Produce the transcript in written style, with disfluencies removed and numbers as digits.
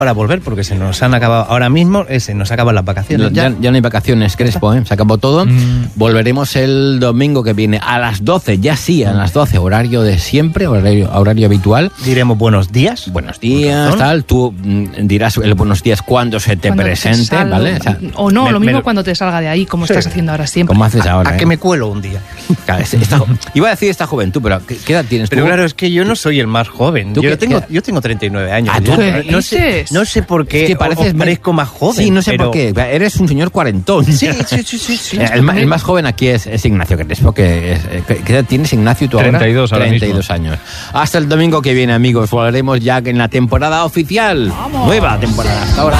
para volver, porque se nos han acabado ahora mismo, se nos acaban las vacaciones. Ya no hay vacaciones, Crespo, se acabó todo. Volveremos el domingo que viene a las 12, ya sí, a las 12, horario de siempre, horario habitual. Diremos buenos días. Buenos días, tal. Tú dirás el buenos días cuando se te presente, ¿vale? O no, lo mismo cuando te salga de ahí, como estás haciendo ahora siempre. Como haces ahora. ¿A qué me cuelo un día? Claro, iba a decir esta juventud, pero ¿qué edad tienes tú? Pero claro, es que yo no soy el más joven. Yo tengo 39 años. No sé por qué. Es que parezco más joven. Sí, no sé por qué. Eres un señor cuarentón. Sí. El más joven aquí es Ignacio Crespo. ¿Qué edad tienes, Ignacio, tú 32 ahora? Ahora 32 mismo. años. Hasta el domingo que viene, amigos. Volveremos ya en la temporada oficial. ¡Vamos! Nueva temporada. Hasta ahora.